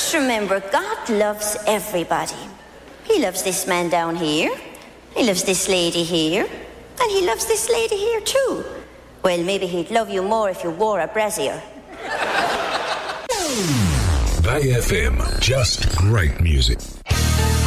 Just remember, God loves everybody. He loves this man down here. He loves this lady here. And he loves this lady here too. Well, maybe he'd love you more if you wore a brassiere. Bay FM, just great music.